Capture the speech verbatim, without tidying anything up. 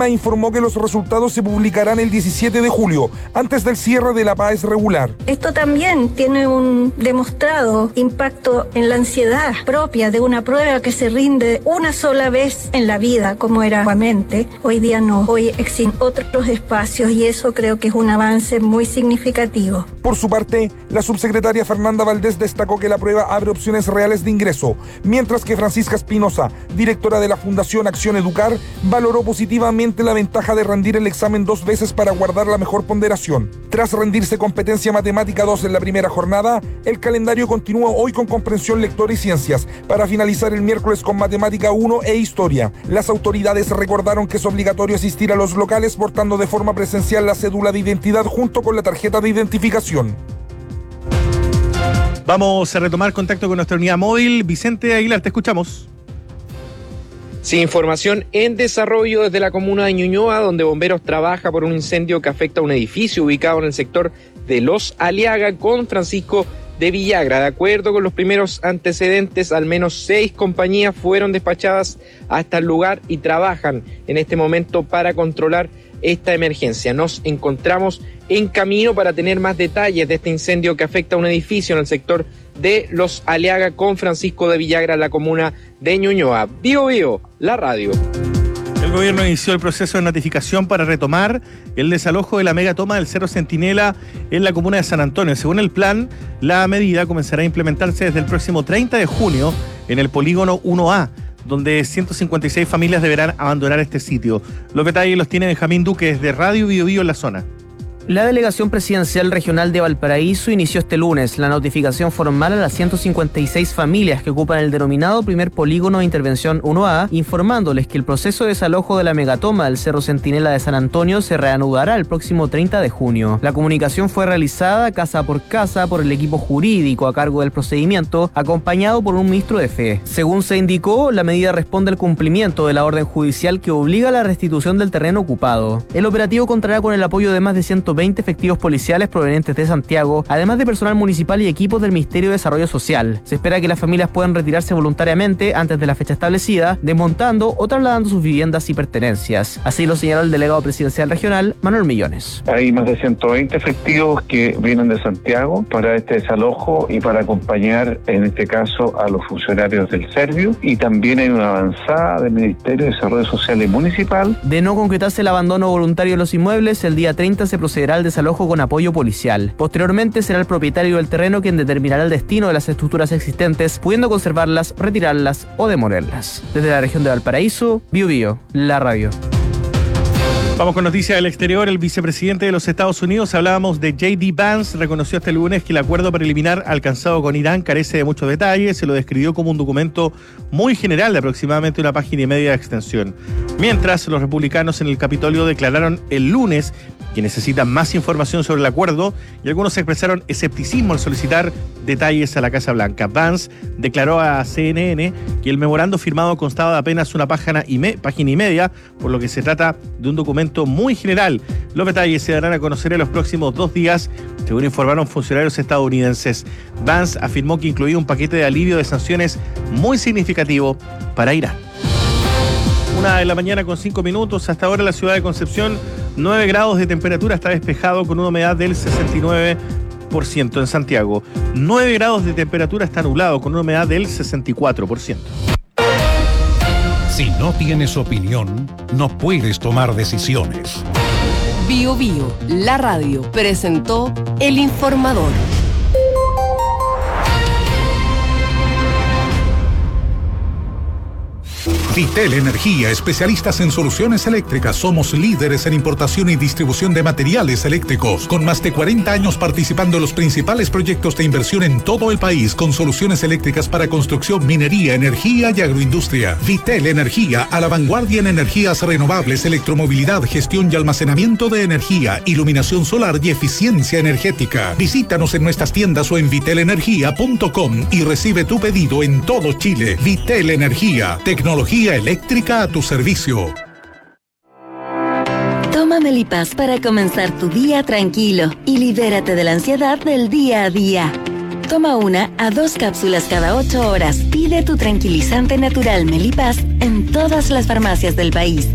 informó que los resultados se publicarán el diecisiete de julio, antes del cierre de la P A E S regular. Esto también tiene un demostrado impacto en la ansiedad propia de una prueba que se rinde una sola vez en la vida, como era antiguamente. Hoy día no, hoy existen otros espacios y eso creo que es un avance muy significativo. Por su parte, la subsecretaria Fernanda Valdés destacó que la prueba abre opciones reales de ingreso, mientras que Francisca Espinosa, directora de la Fundación Acción Educar, valoró positivamente la ventaja de rendir el examen dos veces para guardar la mejor ponderación. Tras rendirse competencia matemática dos en la primera jornada, el calendario continúa hoy con comprensión lectora y ciencias, para finalizar el miércoles con matemática uno e historia. Las autoridades recordaron que es obligatorio asistir a los locales portando de forma presencial la cédula de identidad junto con la tarjeta de identificación. Vamos a retomar contacto con nuestra unidad móvil. Vicente Aguilar, te escuchamos. Sí, información en desarrollo desde la comuna de Ñuñoa, donde bomberos trabaja por un incendio que afecta a un edificio ubicado en el sector de Los Aliaga con Francisco de Villagra. De acuerdo con los primeros antecedentes, al menos seis compañías fueron despachadas hasta el lugar y trabajan en este momento para controlar esta emergencia. Nos encontramos en camino para tener más detalles de este incendio que afecta a un edificio en el sector de Los Aliaga con Francisco de Villagra, en la comuna de Ñuñoa. Bio Bio, la radio. El gobierno inició el proceso de notificación para retomar el desalojo de la megatoma del Cerro Centinela en la comuna de San Antonio. Según el plan, la medida comenzará a implementarse desde el próximo treinta de junio en el polígono uno A, donde ciento cincuenta y seis familias deberán abandonar este sitio. Los detalles los tiene Benjamín Duque desde Radio Bio Bio en la zona. La Delegación Presidencial Regional de Valparaíso inició este lunes la notificación formal a las ciento cincuenta y seis familias que ocupan el denominado primer polígono de intervención uno A, informándoles que el proceso de desalojo de la megatoma del Cerro Centinela de San Antonio se reanudará el próximo treinta de junio. La comunicación fue realizada casa por casa por el equipo jurídico a cargo del procedimiento, acompañado por un ministro de fe. Según se indicó, la medida responde al cumplimiento de la orden judicial que obliga a la restitución del terreno ocupado. El operativo contará con el apoyo de más de ciento veinte efectivos policiales provenientes de Santiago, además de personal municipal y equipos del Ministerio de Desarrollo Social. Se espera que las familias puedan retirarse voluntariamente antes de la fecha establecida, desmontando o trasladando sus viviendas y pertenencias. Así lo señaló el delegado presidencial regional, Manuel Millones. Hay más de ciento veinte efectivos que vienen de Santiago para este desalojo y para acompañar, en este caso, a los funcionarios del Servio, y también hay una avanzada del Ministerio de Desarrollo Social y Municipal. De no concretarse el abandono voluntario de los inmuebles, el día treinta se procederá al desalojo con apoyo policial. Posteriormente será el propietario del terreno quien determinará el destino de las estructuras existentes, pudiendo conservarlas, retirarlas o demolerlas. Desde la región de Valparaíso, Bio Bio, la radio. Vamos con noticias del exterior. El vicepresidente de los Estados Unidos, hablábamos de J D Vance, reconoció este lunes que el acuerdo preliminar alcanzado con Irán carece de muchos detalles. Se lo describió como un documento muy general de aproximadamente una página y media de extensión. Mientras, los republicanos en el Capitolio declararon el lunes que necesitan más información sobre el acuerdo y algunos expresaron escepticismo al solicitar detalles a la Casa Blanca. Vance declaró a C N N que el memorando firmado constaba de apenas una página y, me, página y media, por lo que se trata de un documento muy general. Los detalles se darán a conocer en los próximos dos días, según informaron funcionarios estadounidenses. Vance afirmó que incluía un paquete de alivio de sanciones muy significativo para Irán. Una de la mañana con cinco minutos. Hasta ahora la ciudad de Concepción, nueve grados de temperatura, está despejado con una humedad del sesenta y nueve por ciento. En Santiago, nueve grados de temperatura, está nublado con una humedad del sesenta y cuatro por ciento. Si no tienes opinión, no puedes tomar decisiones. Bio Bio, la radio, presentó El Informador. Vitel Energía, especialistas en soluciones eléctricas. Somos líderes en importación y distribución de materiales eléctricos, con más de cuarenta años participando en los principales proyectos de inversión en todo el país, con soluciones eléctricas para construcción, minería, energía y agroindustria. Vitel Energía, a la vanguardia en energías renovables, electromovilidad, gestión y almacenamiento de energía, iluminación solar y eficiencia energética. Visítanos en nuestras tiendas o en vitel energía punto com y recibe tu pedido en todo Chile. Vitel Energía, tecnología eléctrica a tu servicio. Toma Melipaz para comenzar tu día tranquilo y libérate de la ansiedad del día a día. Toma una a dos cápsulas cada ocho horas. Pide tu tranquilizante natural Melipaz en todas las farmacias del país.